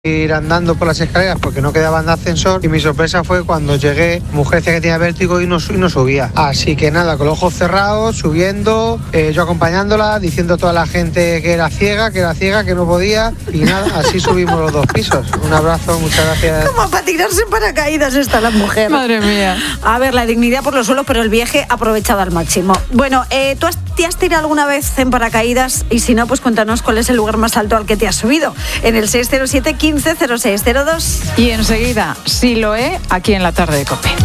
ir andando por las escaleras porque no quedaban de ascensor y mi sorpresa fue cuando llegué, mujer decía que tenía vértigo y no subía. Así que nada, con los ojos cerrados, subiendo, yo acompañándola, diciendo a toda la gente que era ciega, que no podía y nada, así subimos los 2 pisos. Un abrazo, muchas gracias. Como para tirarse en paracaídas está la mujer. Madre mía. A ver, la dignidad por los suelos, pero el viaje aprovechado al máximo. Bueno, ¿tú te has tirado alguna vez en paracaídas? Y si no, pues cuéntanos cuál es el lugar más alto al que te has subido. En el 607 15 0602. Y enseguida, si lo he, aquí en la tarde de COPE.